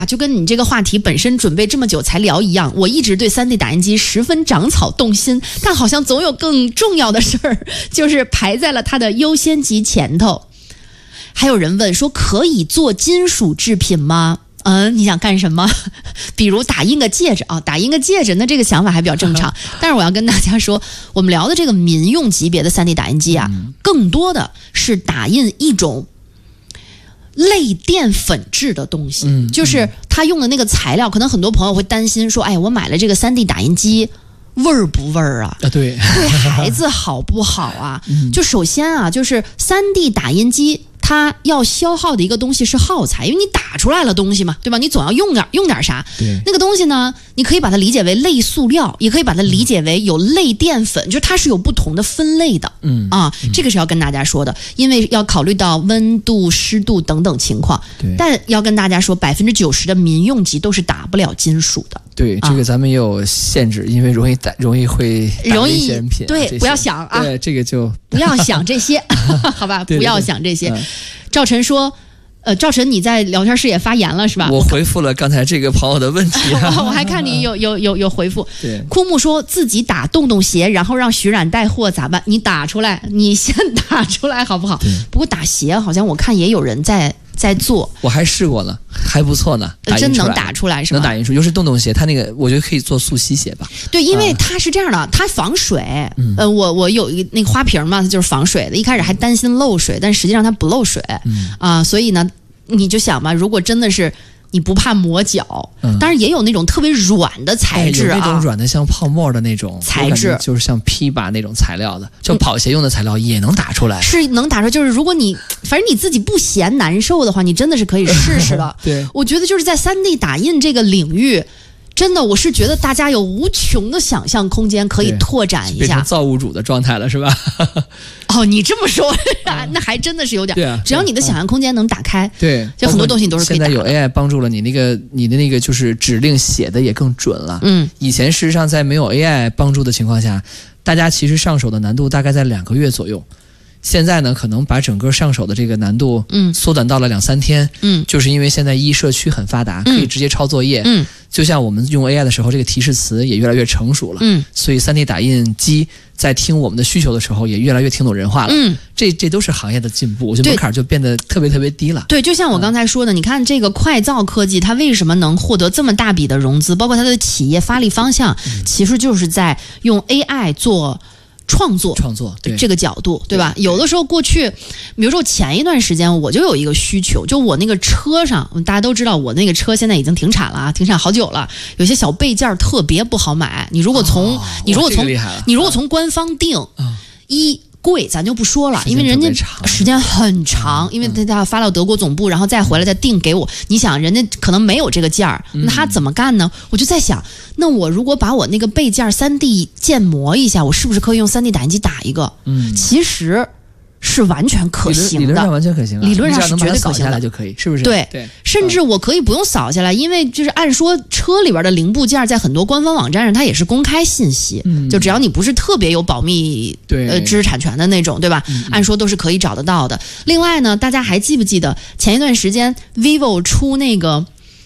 就跟你这个话题本身准备这么久才聊一样，我一直对 3D 打印机十分长草动心，但好像总有更重要的事儿，就是排在了它的优先级前头。还有人问说，可以做金属制品吗？你想干什么？比如打印个戒指啊，打印个戒指，那这个想法还比较正常。但是我要跟大家说，我们聊的这个民用级别的 3D 打印机啊，更多的是打印一种类淀粉质的东西，就是它用的那个材料，可能很多朋友会担心说，哎，我买了这个 3D 打印机，味儿不味儿啊？ 对孩子好不好啊？就首先啊，就是 3D 打印机它要消耗的一个东西是耗材，因为你打出来了东西嘛，对吧？你总要用点啥。 对， 那个东西呢，你可以把它理解为类塑料，也可以把它理解为有类淀粉，就是它是有不同的分类的。这个是要跟大家说的，因为要考虑到温度、湿度等等情况。 对， 但要跟大家说，90%的民用级都是打不了金属的。 对，这个咱们也有限制，因为容易会打危险品。 对，不要想啊。 对，这个就不要想这些，好吧？不要想这些。赵晨说。赵晨，你在聊天室也发言了是吧？ 我回复了刚才这个朋友的问题我还看你有回复。 对， 枯木说自己打洞鞋，然后让徐冉带货咋办？你打出来，你先打出来好不好？不过打鞋好像我看也有人在做， 我还试过了，还不错呢， 真能打出来是吧？ 能打印出，尤其是洞鞋，它那个我觉得可以做速吸鞋吧。 对，因为它是这样的，它防水。我有一个那个花瓶嘛，它就是防水的。一开始还担心漏水，但实际上它不漏水所以呢，你就想吧，如果真的是你不怕磨脚，当然也有那种特别软的材质有那种软的像泡沫的那种材质， 就是像批把那种材料的，就跑鞋用的材料也能打出来， 是能打出来。就是如果你反正你自己不嫌难受的话，你真的是可以试试的。 对， 我觉得就是在 3D 打印这个领域。真的，我是觉得大家有无穷的想象空间可以拓展一下， 变成造物主的状态了，是吧？ 你这么说，那还真的是有点。 对啊， 只要你的想象空间能打开， 对， 就很多东西你都是可以打的。 现在有 AI 帮助了你的那个就是指令写的也更准了。以前事实上在没有 AI 帮助的情况下，大家其实上手的难度大概在2个月左右。现在呢，可能把整个上手的这个难度缩短到了2-3天。就是因为现在社区很发达，可以直接抄作业。就像我们用 AI 的时候，这个提示词也越来越成熟了。所以 3D 打印机在听我们的需求的时候，也越来越听懂人话了。这都是行业的进步，我觉得门槛就变得特别特别低了。 对，就像我刚才说的，你看这个快造科技，它为什么能获得这么大笔的融资？包括它的企业发力方向，其实就是在用 AI 做。创作对这个角度，对吧？有的时候过去，比如说前一段时间我就有一个需求，就我那个车上，大家都知道我那个车现在已经停产了啊，停产好久了，有些小备件特别不好买。你如果从官方订，贵咱就不说了，因为人家时间很长，因为他要发到德国总部，然后再回来再订给我。你想，人家可能没有这个件儿，那他怎么干呢？我就在想，那我如果把我那个备件 3D 建模一下，我是不是可以用 3D 打印机打一个？其实是完全可行的， 理论上完全可行， 理论上是绝对可行的，就可以，是不是？ 对，甚至我可以不用扫下来，因为就是按说车里边的零部件在很多官方网站上它也是公开信息，就只要你不是特别有保密知识产权的那种，对吧？按说都是可以找得到的。另外呢，大家还记不记得前一段时间 vivo 出那个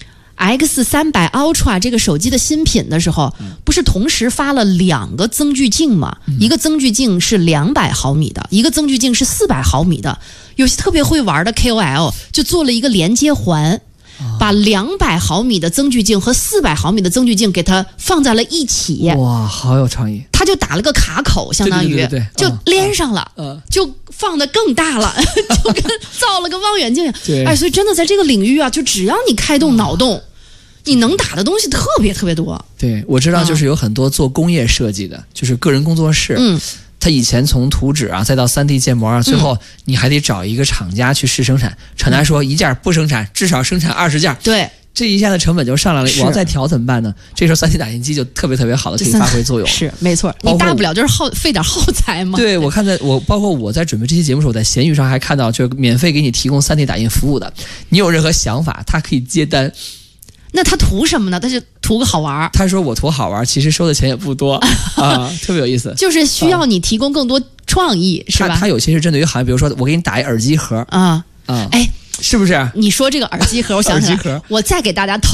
X300 Ultra 这个手机的新品的时候，不是同时发了2个增距镜吗？一个增距镜是200毫米的，一个增距镜是400毫米的。有些特别会玩的 KOL 就做了一个连接环，把200毫米的增距镜和400毫米的增距镜给它放在了一起。 哇，好有创意！ 他就打了个卡口，相当于就连上了，就放得更大了，就跟造了个望远镜。所以真的在这个领域啊，就只要你开动脑洞，你能打的东西特别特别多。 对，我知道，就是有很多做工业设计的，就是个人工作室。他以前从图纸啊，再到3D 建模啊，最后你还得找一个厂家去试生产。厂家说1件不生产，至少生产20件。 对。 这一下的成本就上来了，我要再调怎么办呢？这时候 3D 打印机就特别特别好的可以发挥作用。 是，没错，你大不了就是费点耗材嘛。 对，我看包括我在准备这期节目的时候，我在闲鱼上还看到，就免费给你提供 3D 打印服务的。你有任何想法，他可以接单。 那他图什么呢？他就图个好玩。 他说我图好玩，其实收的钱也不多特别有意思。 就是需要你提供更多创意，是吧？ 他有些是针对于行业，比如说我给你打一耳机盒是不是？ 你说这个耳机盒，我想起来，我再给大家